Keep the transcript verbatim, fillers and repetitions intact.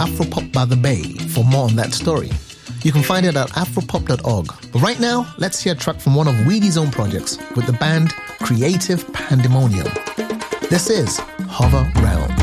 Afropop by the Bay for more on that story. You can find it at afropop dot org. But right now, let's hear a track from one of Weedy's own projects with the band Creative Pandemonium. This is Hover Round.